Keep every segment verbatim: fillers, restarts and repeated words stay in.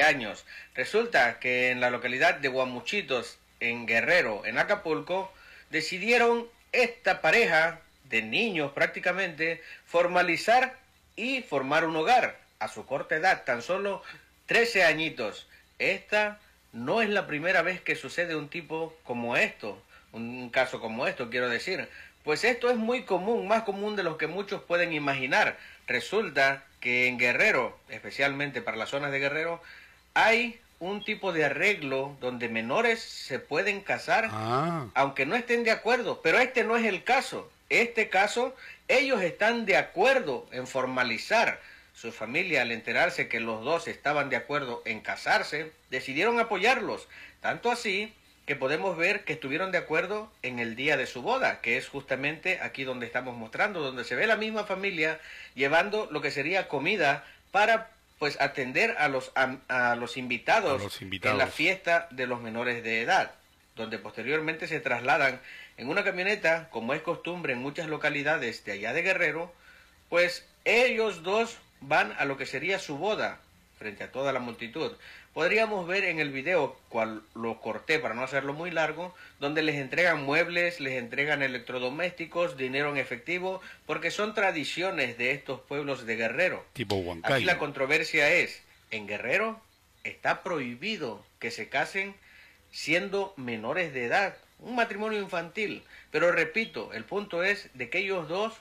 años. Resulta que en la localidad de Guamuchitos, en Guerrero, en Acapulco, decidieron esta pareja de niños prácticamente formalizar y formar un hogar a su corta edad, tan solo trece añitos. Esta no es la primera vez que sucede un tipo como esto, un caso como esto, quiero decir. Pues esto es muy común, más común de lo que muchos pueden imaginar. Resulta que en Guerrero, especialmente para las zonas de Guerrero, hay un tipo de arreglo donde menores se pueden casar, Ah, aunque no estén de acuerdo. Pero este no es el caso. Este caso, ellos están de acuerdo en formalizar su familia. Al enterarse que los dos estaban de acuerdo en casarse, decidieron apoyarlos. Tanto así que podemos ver que estuvieron de acuerdo en el día de su boda, que es justamente aquí donde estamos mostrando, donde se ve la misma familia llevando lo que sería comida para pues atender a los a, a los a invitados los en la invitados. fiesta de los menores de edad, donde posteriormente se trasladan en una camioneta, como es costumbre en muchas localidades de allá de Guerrero. Pues ellos dos van a lo que sería su boda frente a toda la multitud. Podríamos ver en el video, cual lo corté para no hacerlo muy largo, donde les entregan muebles, les entregan electrodomésticos, dinero en efectivo, porque son tradiciones de estos pueblos de Guerrero. Tipo Aquí la Huancayo. controversia es, en Guerrero está prohibido que se casen siendo menores de edad, un matrimonio infantil. Pero repito, el punto es de que ellos dos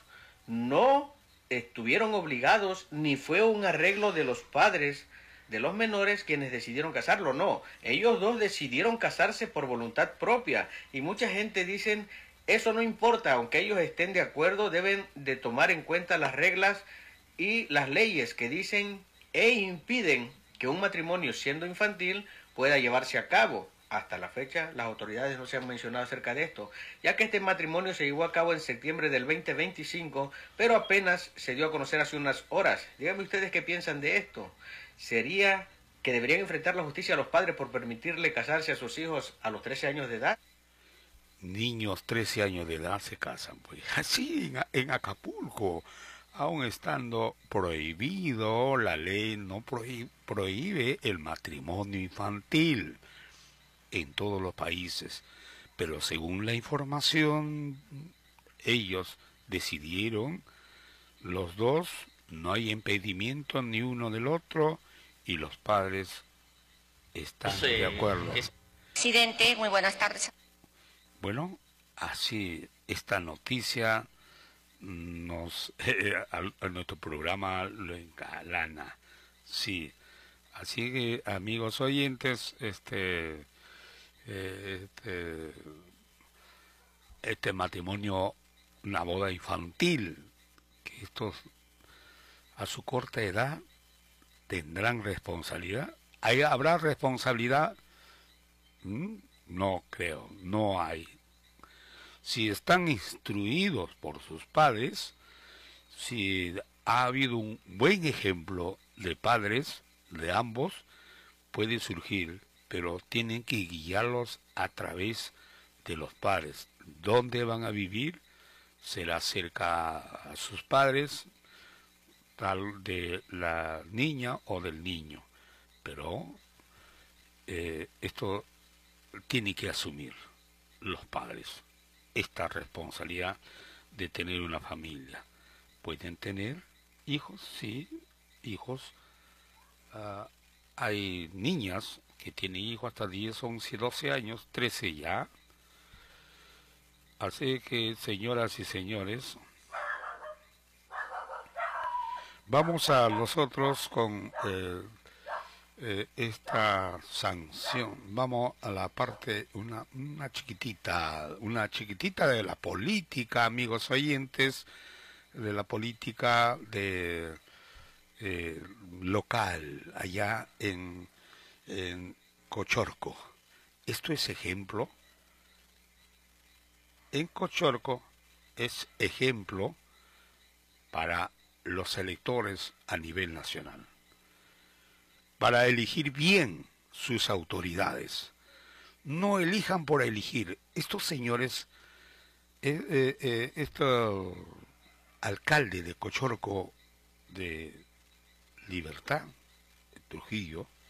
no estuvieron obligados, ni fue un arreglo de los padres de los menores quienes decidieron casarlo, no. Ellos dos decidieron casarse por voluntad propia. Y mucha gente dicen, eso no importa, aunque ellos estén de acuerdo, deben de tomar en cuenta las reglas y las leyes que dicen e impiden que un matrimonio siendo infantil pueda llevarse a cabo. Hasta la fecha, las autoridades no se han mencionado acerca de esto, ya que este matrimonio se llevó a cabo en septiembre del veinte veinticinco, pero apenas se dio a conocer hace unas horas. Díganme ustedes qué piensan de esto. ¿Sería que deberían enfrentar la justicia a los padres por permitirle casarse a sus hijos a los trece años de edad? Niños trece años de edad se casan, pues. Así en, en Acapulco, aun estando prohibido, la ley no prohíbe, prohíbe el matrimonio infantil en todos los países. Pero según la información, ellos decidieron, los dos, no hay impedimento ni uno del otro, y los padres están Sí, de acuerdo. es- Presidente, muy buenas tardes. Bueno, así esta noticia nos eh, a, a nuestro programa lo engalana. Sí, así que amigos oyentes, este eh, este este matrimonio, una boda infantil, que estos a su corta edad tendrán responsabilidad. ¿Hay, habrá responsabilidad? ¿Mm? No creo, no hay. Si están instruidos por sus padres, si ha habido un buen ejemplo de padres de ambos, puede surgir, pero tienen que guiarlos a través de los padres. ¿Dónde van a vivir? Será cerca a sus padres, tal de la niña o del niño. Pero eh, esto tiene que asumir los padres esta responsabilidad de tener una familia. Pueden tener hijos, sí, hijos. Uh, hay niñas que tienen hijos hasta diez, once, doce años, trece ya. Así que, señoras y señores, vamos a nosotros con eh, eh, esta sanción. Vamos a la parte, una, una chiquitita, una chiquitita de la política, amigos oyentes, de la política de eh, local, allá en, en Cochorco. Esto es ejemplo. En Cochorco es ejemplo para los electores a nivel nacional, para elegir bien sus autoridades. No elijan por elegir. Estos señores, eh, eh, eh, este alcalde de Cochorco de Libertad, Trujillo,